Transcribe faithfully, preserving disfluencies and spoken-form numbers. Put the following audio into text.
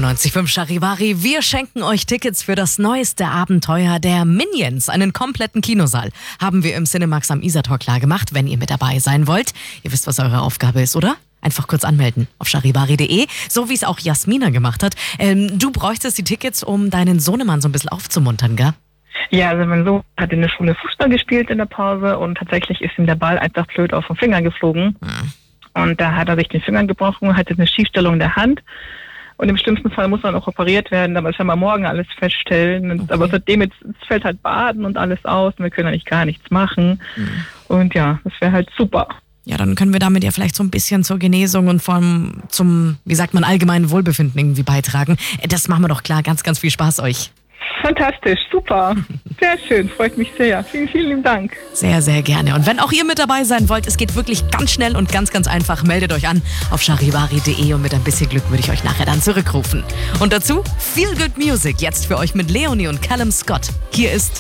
neunzig Komma fünf Charivari. Wir schenken euch Tickets für das neueste Abenteuer der Minions. Einen kompletten Kinosaal haben wir im Cinemax am Isartor klar gemacht, wenn ihr mit dabei sein wollt. Ihr wisst, was eure Aufgabe ist, oder? Einfach kurz anmelden auf charivari punkt de, so wie es auch Jasmina gemacht hat. Ähm, du bräuchtest die Tickets, um deinen Sohnemann so ein bisschen aufzumuntern, gell? Ja, also mein Sohn hat in der Schule Fußball gespielt in der Pause und tatsächlich ist ihm der Ball einfach blöd auf den Finger geflogen. Hm. Und da hat er sich den Finger gebrochen, hatte eine Schiefstellung in der Hand. Und im schlimmsten Fall muss er auch operiert werden, aber das werden wir morgen alles feststellen. Okay. Aber seitdem jetzt es fällt halt Baden und alles aus und wir können eigentlich gar nichts machen. Mhm. Und ja, das wäre halt super. Ja, dann können wir damit ja vielleicht so ein bisschen zur Genesung und vor allem zum, wie sagt man, allgemeinen Wohlbefinden irgendwie beitragen. Das machen wir doch klar. Ganz, ganz viel Spaß euch. Fantastisch, super. Sehr schön, freut mich sehr. Vielen, vielen lieben Dank. Sehr, sehr gerne. Und wenn auch ihr mit dabei sein wollt, es geht wirklich ganz schnell und ganz, ganz einfach. Meldet euch an auf charivari punkt de und mit ein bisschen Glück würde ich euch nachher dann zurückrufen. Und dazu Feel Good Music, jetzt für euch mit Leonie und Callum Scott. Hier ist